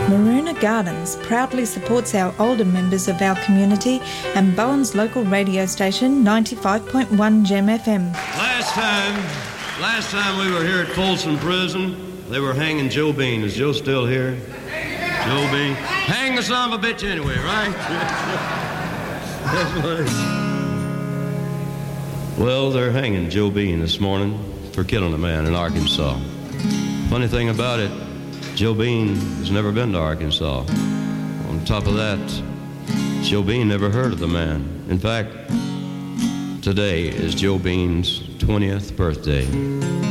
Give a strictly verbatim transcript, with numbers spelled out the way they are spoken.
Maroona Gardens proudly supports our older members of our community and Bowen's local radio station ninety-five point one Gem F M. Last time, last time we were here at Folsom Prison, they were hanging Joe Bean. Is Joe still here? Joe Bean. Hang the son of a bitch anyway, right? That's what it is. Well, they're hanging Joe Bean this morning for killing a man in Arkansas. Funny thing about it, Joe Bean has never been to Arkansas. On top of that, Joe Bean never heard of the man. In fact, today is Joe Bean's twentieth birthday.